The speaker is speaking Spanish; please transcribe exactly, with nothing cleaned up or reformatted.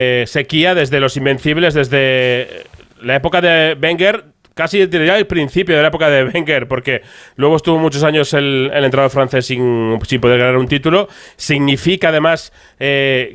eh, sequía desde los Invencibles, desde la época de Wenger, casi diría el principio de la época de Wenger, porque luego estuvo muchos años el, el entrenador francés sin, sin poder ganar un título. Significa además eh,